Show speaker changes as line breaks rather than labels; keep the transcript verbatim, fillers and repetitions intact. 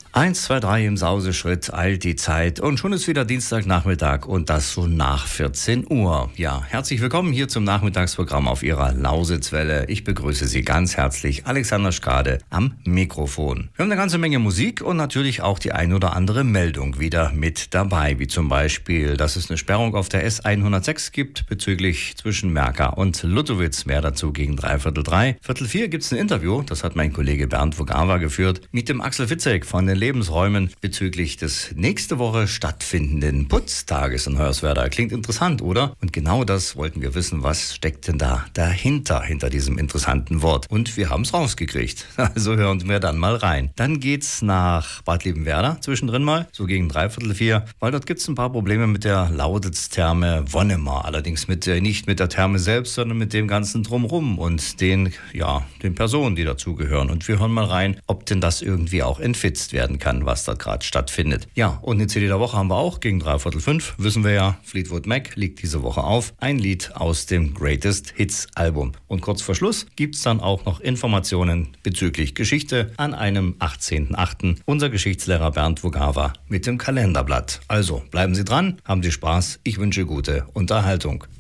Eins, zwei, drei im Sauseschritt eilt die Zeit und schon ist wieder Dienstagnachmittag und das so nach vierzehn Uhr. Ja, herzlich willkommen hier zum Nachmittagsprogramm auf Ihrer Lausitzwelle. Ich begrüße Sie ganz herzlich, Alexander Schkade am Mikrofon. Wir haben eine ganze Menge Musik und natürlich auch die ein oder andere Meldung wieder mit dabei, wie zum Beispiel, dass es eine Sperrung auf der S hundertsechs gibt bezüglich zwischen Merka und Luttowitz. Mehr dazu gegen dreiviertel drei. Viertel vier gibt es ein Interview, das hat mein Kollege Bernd Vogawa geführt, mit dem Axel Fitzek von den Lebensräumen bezüglich des nächste Woche stattfindenden Putztages in Hoyerswerda. Klingt interessant, oder? Und genau das wollten wir wissen, was steckt denn da dahinter, hinter diesem interessanten Wort. Und wir haben es rausgekriegt. Also hören wir dann mal rein. Dann geht's nach Bad Liebenwerda zwischendrin mal, so gegen dreiviertel vier, weil dort gibt's ein paar Probleme mit der Lauditz-Therme Wonnemar. Allerdings mit der, nicht mit der Therme selbst, sondern mit dem ganzen Drumrum und den, ja, den Personen, die dazugehören. Und wir hören mal rein, ob denn das irgendwie auch entfitzt werden kann, was da gerade stattfindet. Ja, und eine C D der Woche haben wir auch gegen dreiviertel fünf. Wissen wir ja, Fleetwood Mac liegt diese Woche auf. Ein Lied aus dem Greatest Hits Album. Und kurz vor Schluss gibt's dann auch noch Informationen bezüglich Geschichte an einem achtzehnten achten Unser Geschichtslehrer Bernd Vogawa mit dem Kalenderblatt. Also bleiben Sie dran, haben Sie Spaß. Ich wünsche gute Unterhaltung.